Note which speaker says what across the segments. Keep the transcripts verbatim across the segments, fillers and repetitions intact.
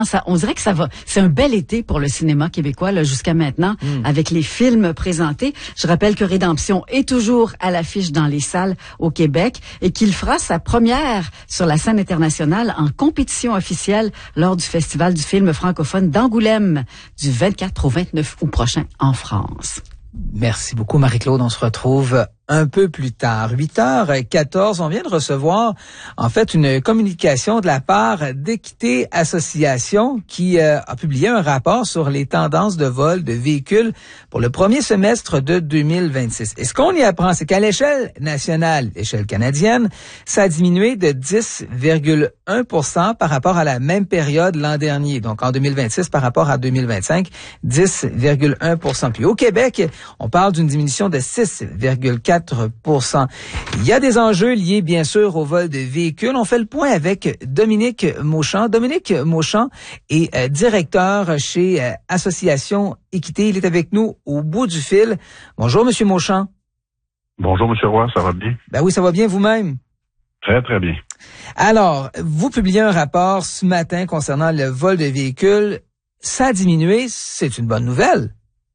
Speaker 1: Ça, on dirait que ça va. C'est un bel été pour le cinéma québécois là, jusqu'à maintenant, mm. avec les films présentés. Je rappelle que Rédemption est toujours à l'affiche dans les salles au Québec et qu'il fera sa première sur la scène internationale en compétition officielle lors du Festival du film francophone d'Angoulême du vingt-quatre au vingt-neuf août prochain en France.
Speaker 2: Merci beaucoup, Marie-Claude. On se retrouve un peu plus tard. huit heures quatorze, on vient de recevoir en fait une communication de la part d'Équité Association qui euh, a publié un rapport sur les tendances de vol de véhicules pour le premier semestre de deux mille vingt-six. Et ce qu'on y apprend, c'est qu'à l'échelle nationale, l'échelle canadienne, ça a diminué de dix virgule un pour cent par rapport à la même période l'an dernier. Donc en deux mille vingt-six par rapport à deux mille vingt-cinq, dix virgule un pour cent. Puis au Québec, on parle d'une diminution de six virgule quatre pour cent. Il y a des enjeux liés, bien sûr, au vol de véhicules. On fait le point avec Dominique Mauchamp. Dominique Mauchamp est euh, directeur chez euh, Association Équité. Il est avec nous au bout du fil. Bonjour, Monsieur Mauchamp.
Speaker 3: Bonjour, Monsieur Roy. Ça va bien?
Speaker 2: Ben oui, ça va bien vous-même.
Speaker 3: Très, très bien.
Speaker 2: Alors, vous publiez un rapport ce matin concernant le vol de véhicules. Ça a diminué. C'est une bonne nouvelle.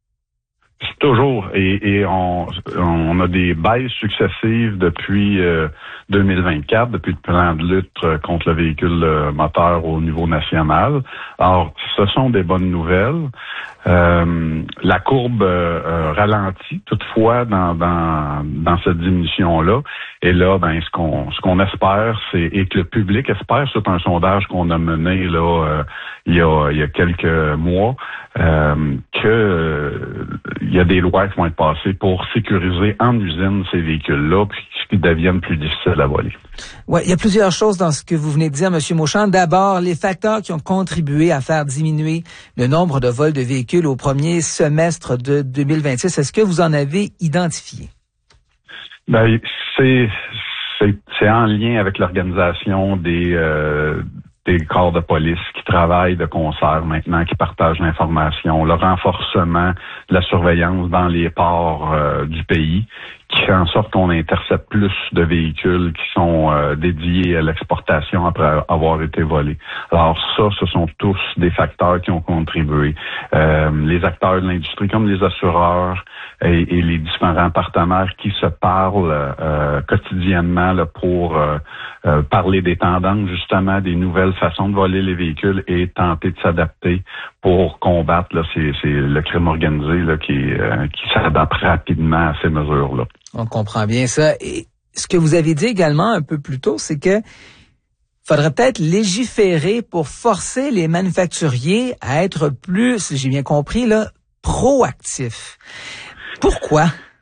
Speaker 3: Toujours. Et, et on, on a des baisses successives depuis euh, deux mille vingt-quatre, depuis le plan de lutte contre le véhicule euh, moteur au niveau national. Alors, ce sont des bonnes nouvelles. Euh, la courbe euh, ralentit toutefois dans, dans, dans cette diminution-là. Et là, ben, ce qu'on ce qu'on espère, c'est et que le public espère, c'est un sondage qu'on a mené là euh, il y a il y a quelques mois, euh, que euh, il y a des lois qui vont être passées pour sécuriser en usine ces véhicules-là, puis qui deviennent plus difficiles à voler.
Speaker 2: Ouais, il y a plusieurs choses dans ce que vous venez de dire, Monsieur Mauchamp. D'abord, les facteurs qui ont contribué à faire diminuer le nombre de vols de véhicules au premier semestre de deux mille vingt-six. Est-ce que vous en avez identifié?
Speaker 3: Ben, c'est c'est, c'est en lien avec l'organisation des euh, des corps de police qui travaillent de concert maintenant, qui partagent l'information, le renforcement de la surveillance dans les ports euh, du pays, qui fait en sorte qu'on intercepte plus de véhicules qui sont euh, dédiés à l'exportation après avoir été volés. Alors ça, ce sont tous des facteurs qui ont contribué. Euh, les acteurs de l'industrie comme les assureurs et, et les différents partenaires qui se parlent euh, quotidiennement là, pour euh, euh, parler des tendances, justement, des nouvelles façons de voler les véhicules et tenter de s'adapter pour combattre là, c'est, c'est le crime organisé là, qui, euh, qui s'adapte rapidement à ces mesures-là.
Speaker 2: On comprend bien ça. Et ce que vous avez dit également un peu plus tôt, c'est que faudrait peut-être légiférer pour forcer les manufacturiers à être plus, si j'ai bien compris, là, proactifs. Pourquoi?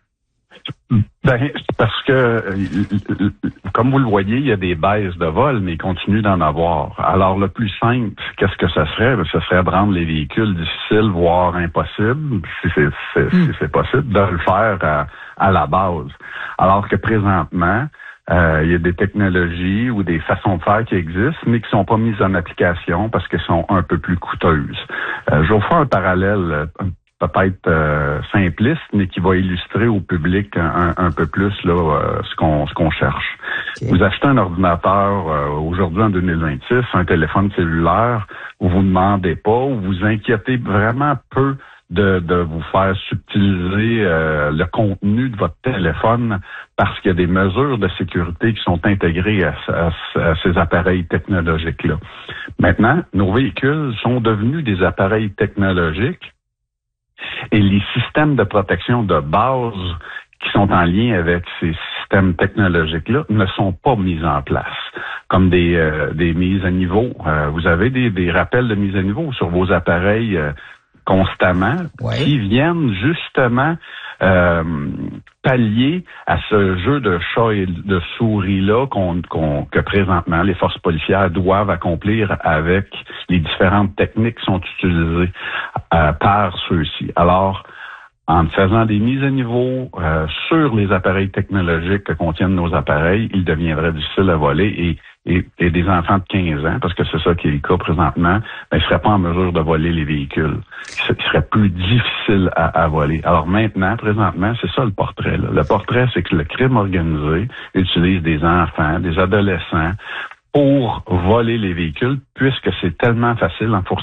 Speaker 3: Ben, parce que, comme vous le voyez, il y a des baisses de vol, mais il continue d'en avoir. Alors, le plus simple, qu'est-ce que ça serait? Ben, ce serait de rendre les véhicules difficiles, voire impossibles, si c'est, c'est, mm. si c'est possible, de le faire à, à la base. Alors que présentement, euh, il y a des technologies ou des façons de faire qui existent, mais qui sont pas mises en application parce qu'elles sont un peu plus coûteuses. Euh, je vais vous faire un parallèle peut-être euh, simpliste, mais qui va illustrer au public un, un peu plus là euh, ce qu'on ce qu'on cherche. Okay. Vous achetez un ordinateur euh, aujourd'hui en deux mille vingt-six, un téléphone cellulaire, vous vous demandez pas, ou vous inquiétez vraiment peu de, de vous faire subtiliser euh, le contenu de votre téléphone parce qu'il y a des mesures de sécurité qui sont intégrées à, à, à ces appareils technologiques-là. Maintenant, nos véhicules sont devenus des appareils technologiques. Et les systèmes de protection de base qui sont en lien avec ces systèmes technologiques-là ne sont pas mis en place, comme des, euh, des mises à niveau. Euh, vous avez des, des rappels de mise à niveau sur vos appareils euh, constamment, ouais, qui viennent justement euh, pallier à ce jeu de chat et de souris-là qu'on, qu'on, que présentement les forces policières doivent accomplir avec les différentes techniques qui sont utilisées euh, par ceux-ci. Alors, en faisant des mises à niveau euh, sur les appareils technologiques que contiennent nos appareils, il deviendrait difficile à voler et, et, et des enfants de quinze ans, parce que c'est ça qui est le cas présentement, ben, ils ne seraient pas en mesure de voler les véhicules. Il serait plus difficile à, à voler. Alors maintenant, présentement, c'est ça le portrait. Là. Le portrait, c'est que le crime organisé utilise des enfants, des adolescents, pour voler les véhicules, puisque c'est tellement facile en